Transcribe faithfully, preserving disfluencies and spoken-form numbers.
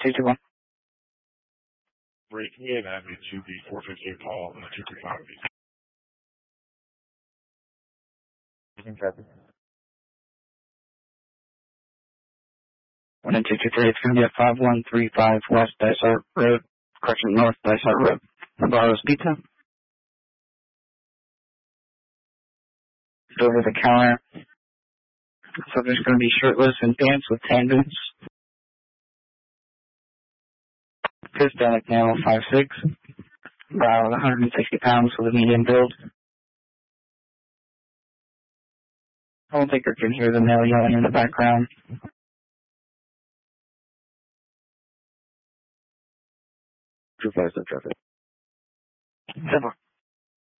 two two one. Great. Can you add me to the four fifty-eight call and the two two five? one and two two three, it's going to be at five one three five West Dysart Road, correction, North Dysart Road, Navarro's Pizza. Go over the counter. So there's going to be shirtless and pants with tangents. Hispanic male, five six, about one hundred sixty pounds with a medium build. I don't think I can hear the male yelling in the background. Two five seven traffic. Seven.